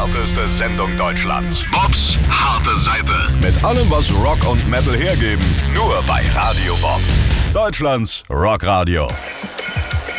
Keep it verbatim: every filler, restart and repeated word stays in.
härteste Sendung Deutschlands. Bobs harte Seite. Mit allem, was Rock und Metal hergeben. Nur bei Radio Bob. Deutschlands Rockradio.